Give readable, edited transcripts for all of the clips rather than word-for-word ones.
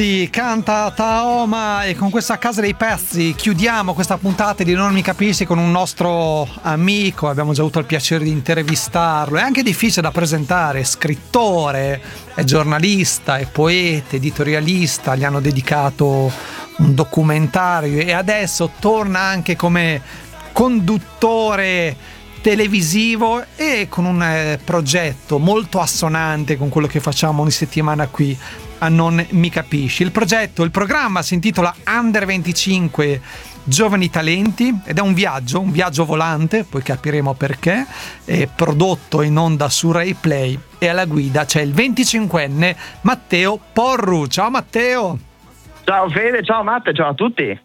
Canta Taoma, e con questa Casa dei Pezzi chiudiamo questa puntata di Non mi capisci con un nostro amico. Abbiamo già avuto il piacere di intervistarlo. È anche difficile da presentare: scrittore, è giornalista, è poeta, editorialista. Gli hanno dedicato un documentario e adesso torna anche come conduttore televisivo e con un progetto molto assonante con quello che facciamo ogni settimana qui a Non mi capisci. Il programma si intitola Under 25 Giovani Talenti ed è un viaggio volante, poi capiremo perché. È prodotto in onda su Rai Play e alla guida c'è il 25enne Matteo Porru. Ciao Matteo. Ciao Fede, ciao Matte, ciao a tutti.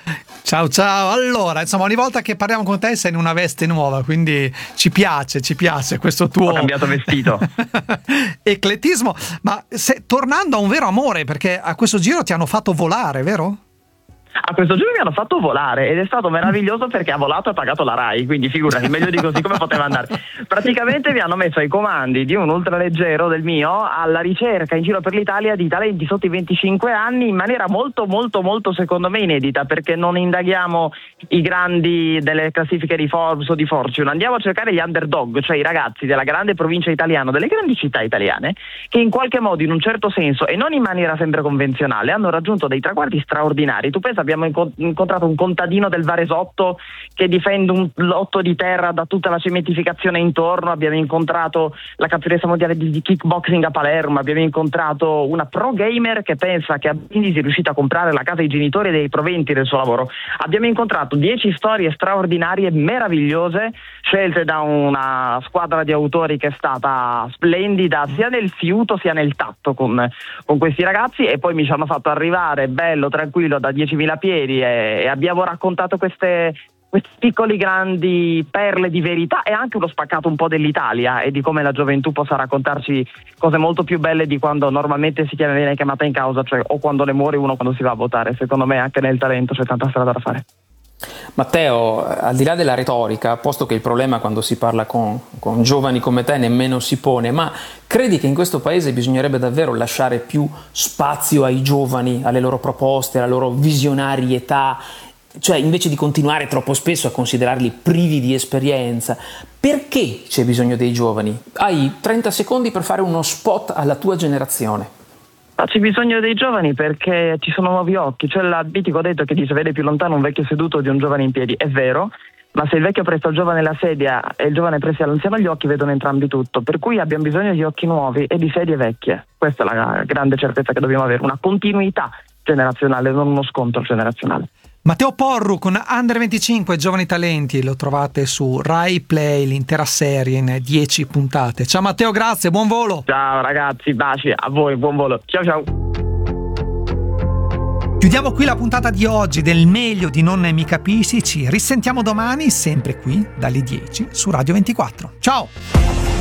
Ciao. Allora, insomma, ogni volta che parliamo con te sei in una veste nuova, quindi ci piace questo tuo... Ho cambiato vestito. eclettismo, ma tornando a un vero amore, perché a questo giro ti hanno fatto volare, vero? A questo giro mi hanno fatto volare ed è stato meraviglioso perché ha volato e ha pagato la Rai, quindi figurati, meglio di così come poteva andare. Praticamente mi hanno messo ai comandi di un ultraleggero del mio alla ricerca in giro per l'Italia di talenti sotto i 25 anni in maniera molto secondo me inedita, perché non indaghiamo i grandi delle classifiche di Forbes o di Fortune, andiamo a cercare gli underdog, cioè i ragazzi della grande provincia italiana, delle grandi città italiane, che in qualche modo, in un certo senso e non in maniera sempre convenzionale, hanno raggiunto dei traguardi straordinari. Tu pensa, abbiamo incontrato un contadino del Varesotto che difende un lotto di terra da tutta la cementificazione intorno, abbiamo incontrato la campionessa mondiale di kickboxing a Palermo, abbiamo incontrato una pro gamer che pensa che a Brindisi è riuscita a comprare la casa dei genitori e dei proventi del suo lavoro. Abbiamo incontrato 10 storie straordinarie, meravigliose, scelte da una squadra di autori che è stata splendida sia nel fiuto sia nel tatto con questi ragazzi, e poi mi ci hanno fatto arrivare bello tranquillo da 10.000 piedi e abbiamo raccontato questi piccoli grandi perle di verità e anche uno spaccato un po' dell'Italia e di come la gioventù possa raccontarci cose molto più belle di quando normalmente viene chiamata in causa, cioè o quando ne muore uno quando si va a votare. Secondo me anche nel talento c'è tanta strada da fare. Matteo, al di là della retorica, posto che il problema quando si parla con giovani come te nemmeno si pone, ma credi che in questo paese bisognerebbe davvero lasciare più spazio ai giovani, alle loro proposte, alla loro visionarietà, cioè invece di continuare troppo spesso a considerarli privi di esperienza? Perché c'è bisogno dei giovani? Hai 30 secondi per fare uno spot alla tua generazione. C'è bisogno dei giovani perché ci sono nuovi occhi, cioè il mitico detto che dice vede più lontano un vecchio seduto di un giovane in piedi, è vero, ma se il vecchio presta al giovane la sedia e il giovane presta all'anziano gli occhi, vedono entrambi tutto, per cui abbiamo bisogno di occhi nuovi e di sedie vecchie. Questa è la grande certezza che dobbiamo avere, una continuità generazionale, non uno scontro generazionale. Matteo Porru con Under 25 Giovani Talenti, lo trovate su Rai Play, l'intera serie in 10 puntate. Ciao Matteo, grazie, buon volo. Ciao ragazzi, baci a voi, buon volo. Ciao. Chiudiamo qui la puntata di oggi del Meglio di Non mi capisci. Ci risentiamo domani sempre qui dalle 10 su Radio 24. Ciao.